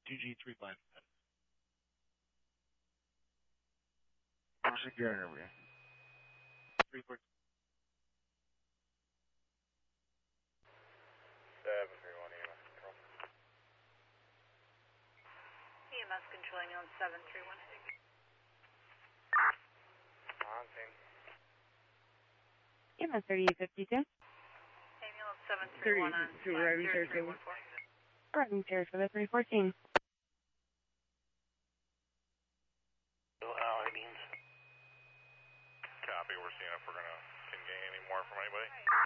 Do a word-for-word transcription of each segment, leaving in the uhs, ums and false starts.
two G three five. Secure interview. three four. seven three one E M S control. E M S controlling on seven three one. On scene. E M S thirty-eight fifty-two. Ambulance seven three one on thirty, arriving zero three one four. Arriving Sarasota three fourteen. Alley beans. Copy, we're seeing if we're going to can gain any more from anybody.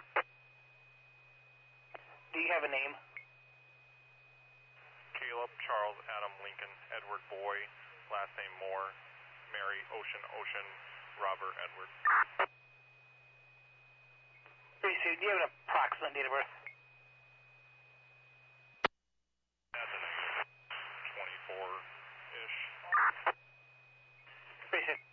Do you have a name? Caleb, Charles, Adam, Lincoln, Edward, Boy, last name Moore, Mary, Ocean, Ocean, Robert, Edward. Pretty soon. Do you have an approximate date of birth? That's a negative. twenty-four-ish. Pretty soon.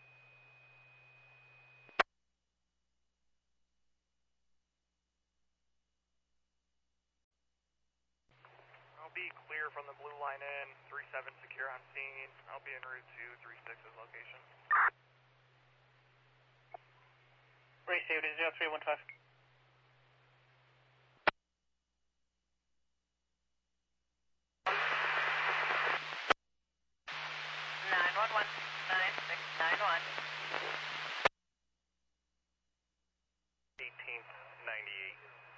I'll be clear from the blue line in, three seven secure on scene. I'll be en route to three six's location. Pretty soon. zero three one five. nine one one nine six nine one. eighteenth, ninety-eight.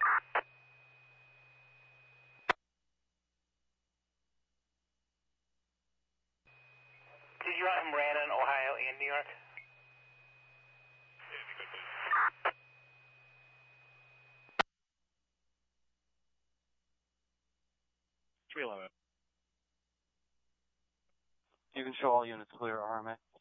Did you want him ran in Ohio and New York? Yeah, if you could please. three eleven. You can show all units clear, R M A.